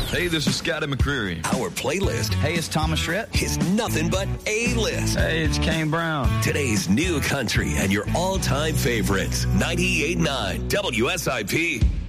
Hey, this is Scotty McCreery. Our playlist. Hey, it's Thomas Rhett. Is nothing but A-list. Hey, it's Kane Brown. Today's new country and your all-time favorites. 98.9 WSIP.